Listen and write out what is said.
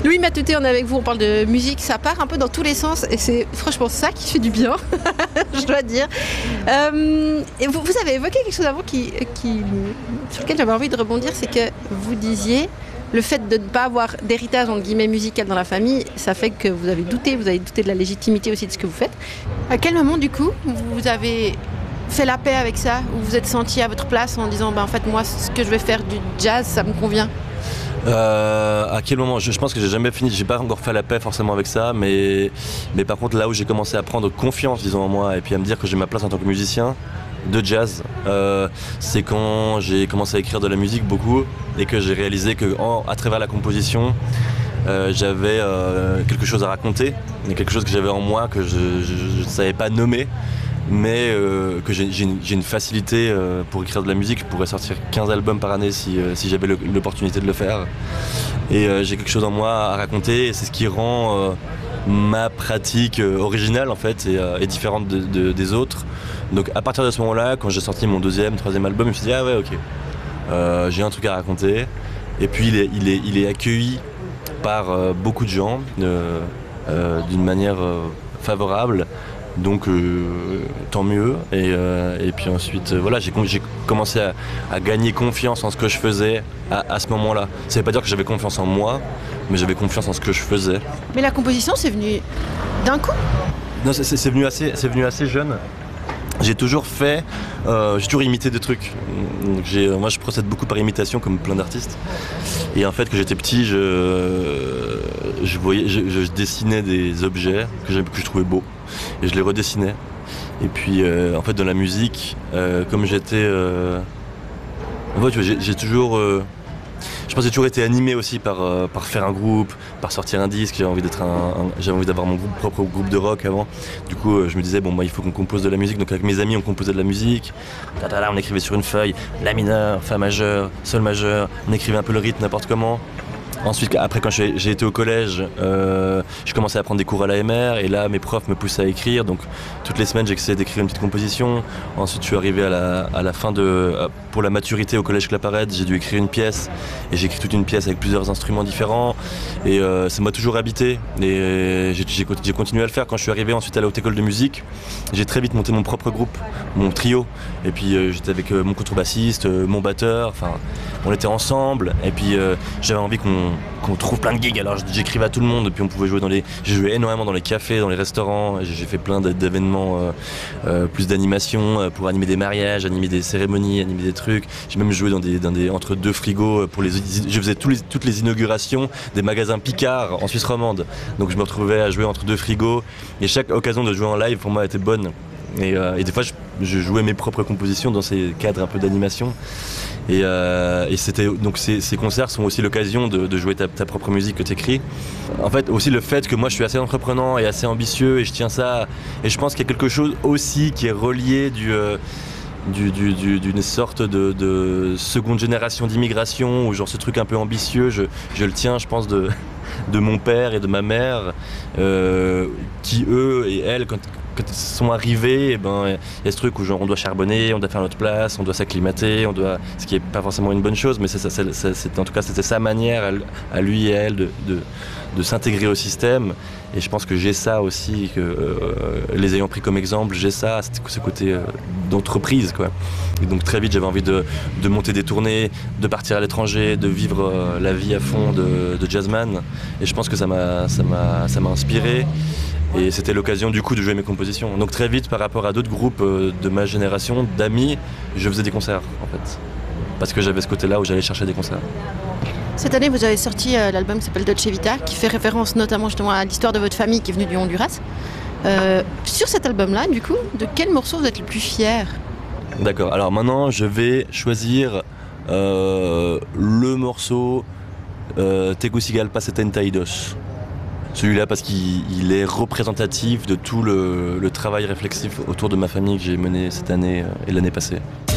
Louis Matuté, on est avec vous, on parle de musique, ça part un peu dans tous les sens et c'est franchement ça qui fait du bien, je dois dire. Et vous avez évoqué quelque chose avant sur lequel j'avais envie de rebondir, c'est que vous disiez le fait de ne pas avoir d'héritage entre guillemets musical dans la famille, ça fait que vous avez douté de la légitimité aussi de ce que vous faites. À quel moment du coup vous avez fait la paix avec ça, ou vous êtes senti à votre place en disant en fait moi ce que je vais faire du jazz ça me convient? À quel moment? Je pense que j'ai pas encore fait la paix forcément avec ça, mais par contre là où j'ai commencé à prendre confiance disons en moi et puis à me dire que j'ai ma place en tant que musicien de jazz, c'est quand j'ai commencé à écrire de la musique beaucoup et que j'ai réalisé que à travers la composition j'avais quelque chose à raconter, quelque chose que j'avais en moi que je ne savais pas nommer, mais que j'ai une facilité pour écrire de la musique. Je pourrais sortir 15 albums par année si j'avais l'opportunité de le faire. Et j'ai quelque chose en moi à raconter et c'est ce qui rend ma pratique originale en fait et différente des autres. Donc à partir de ce moment-là, quand j'ai sorti mon deuxième, troisième album, je me suis dit ah ouais ok, j'ai un truc à raconter. Et puis il est accueilli par beaucoup de gens d'une manière favorable. Donc tant mieux et puis ensuite voilà j'ai commencé à gagner confiance en ce que je faisais à ce moment-là. Ça veut pas dire que j'avais confiance en moi, mais j'avais confiance en ce que je faisais. Mais la composition c'est venu d'un coup? Non, c'est venu assez jeune. J'ai toujours imité des trucs. Donc moi je procède beaucoup par imitation comme plein d'artistes. Et en fait quand j'étais petit je dessinais des objets que je trouvais beaux et je les redessinais. Et puis en fait dans la musique, comme j'étais... en fait j'ai toujours... je pense que j'ai toujours été animé aussi par faire un groupe, par sortir un disque. J'avais envie d'avoir mon propre groupe de rock avant. Du coup, je me disais, il faut qu'on compose de la musique. Donc avec mes amis, on composait de la musique. On écrivait sur une feuille, la mineur, fa majeur, sol majeur. On écrivait un peu le rythme n'importe comment. Ensuite, après, quand j'ai été au collège, je commençais à prendre des cours à l'AMR et là, mes profs me poussaient à écrire. Donc, toutes les semaines, j'essayais d'écrire une petite composition. Ensuite, je suis arrivé à la fin pour la maturité au collège Claparède, j'ai dû écrire une pièce et j'ai écrit toute une pièce avec plusieurs instruments différents. Et ça m'a toujours habité et j'ai continué à le faire. Quand je suis arrivé ensuite à la Haute École de Musique, j'ai très vite monté mon propre groupe, mon trio. Et puis, j'étais avec mon contrebassiste, mon batteur. Enfin, on était ensemble et puis j'avais envie qu'on trouve plein de gigs, alors j'écrivais à tout le monde, puis on pouvait jouer j'ai joué énormément dans les cafés, dans les restaurants, j'ai fait plein d'événements, plus d'animation pour animer des mariages, animer des cérémonies, animer des trucs. J'ai même joué entre deux frigos je faisais toutes les inaugurations des magasins Picard en Suisse romande. Donc je me retrouvais à jouer entre deux frigos et chaque occasion de jouer en live pour moi était bonne. Et des fois je jouais mes propres compositions dans ces cadres un peu d'animation. Et donc ces concerts sont aussi l'occasion de jouer ta propre musique que tu écris. En fait, aussi le fait que moi je suis assez entreprenant et assez ambitieux et je tiens ça. Et je pense qu'il y a quelque chose aussi qui est relié d'une sorte de seconde génération d'immigration, ou genre ce truc un peu ambitieux, je le tiens, je pense, de mon père et de ma mère, qui eux et elles, quand ils sont arrivés, il y a ce truc où genre on doit charbonner, on doit faire notre place, on doit s'acclimater, ce qui n'est pas forcément une bonne chose, mais en tout cas c'était sa manière à lui et à elle de s'intégrer au système. Et je pense que j'ai ça aussi, les ayant pris comme exemple, j'ai ça, ce côté d'entreprise, quoi. Et donc très vite j'avais envie de monter des tournées, de partir à l'étranger, de vivre la vie à fond de jazzman. Et je pense que ça m'a inspiré. Et c'était l'occasion du coup de jouer mes compositions. Donc très vite par rapport à d'autres groupes de ma génération, d'amis, je faisais des concerts en fait. Parce que j'avais ce côté-là où j'allais chercher des concerts. Cette année, vous avez sorti l'album qui s'appelle Dolce Vita, qui fait référence notamment justement à l'histoire de votre famille qui est venue du Honduras. Sur cet album-là, du coup, de quel morceau vous êtes le plus fier? D'accord, alors maintenant je vais choisir le morceau Tegucigalpa Setentaidos. Celui-là parce qu'il est représentatif de tout le travail réflexif autour de ma famille que j'ai mené cette année et l'année passée.